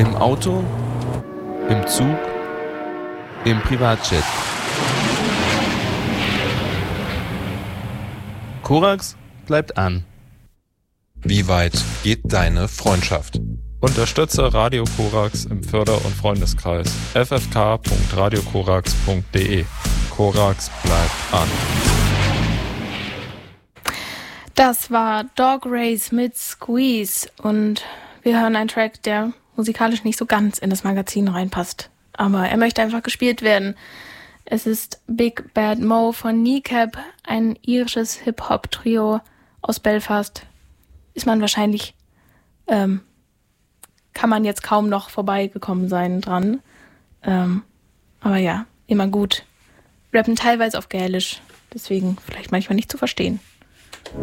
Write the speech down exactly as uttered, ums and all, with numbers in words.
Im Auto, im Zug, im Privatjet. Korax bleibt an. Wie weit geht deine Freundschaft? Unterstütze Radio Korax im Förder- und Freundeskreis. f f k punkt radio korax punkt d e. Korax bleibt an. Das war Dog Race mit Squeeze und wir hören einen Track, der musikalisch nicht so ganz in das Magazin reinpasst. Aber er möchte einfach gespielt werden. Es ist Big Bad Mo von Kneecap, ein irisches Hip-Hop-Trio aus Belfast. Ist man wahrscheinlich, ähm, kann man jetzt kaum noch vorbeigekommen sein dran. Ähm, aber ja, immer gut. Rappen teilweise auf Gälisch, deswegen vielleicht manchmal nicht zu verstehen.